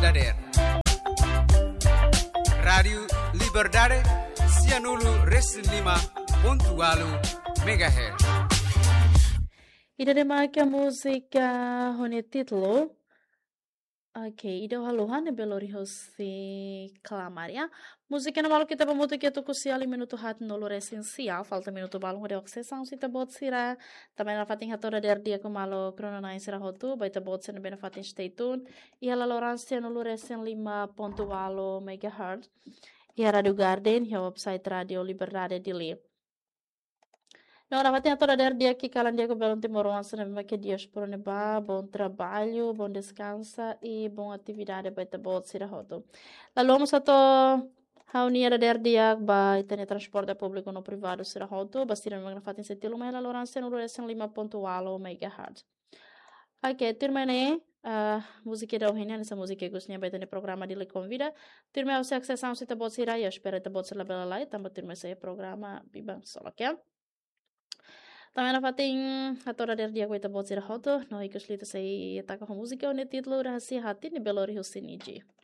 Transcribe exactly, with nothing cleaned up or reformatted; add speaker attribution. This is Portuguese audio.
Speaker 1: Dader. Rádio Liberdade Cianulu Reslima Pontualu Megahertz.
Speaker 2: Ida demais a música hone título. Ok, ida haluhan ne belori hosi clamaria. Música na malu kita pamuto que tu kusiali minuto hat no lore essencial. Falta minuto balu hode oxesão se ta bot sira. Também na fatin hatora der dia com malo crononai sira hotu. Bai ta bot sena bena fatin stay tuned. E ela lorancia no lore sen lima ponto alo megahertz. E a Radio Garden e a website Radio Liberdade de Li. Não, na fatinha toda der dia que calan dia que belum temoro ansa na que dias por neba, bom trabalho, bom descansa e bom atividade para te bot sira hoto. Lalu vamos a to haunia der dia ba itene transporte público no privado sira hoto, bastira na fatin setilo mas la lorança no resen lima ponto alo megahertz. Ok, terminei a música da Ohenia, essa música que gostei bem no programa de Le Convida. Terminei a acessão se te bot sira, eu espero te bot sira bela lá, também terminei esse programa biba solo, ok? Também na fatin a toda der dia que eu vou dizer hoto, não é que os litos aí tá com a música, o título era assim hati ni belori husiniji.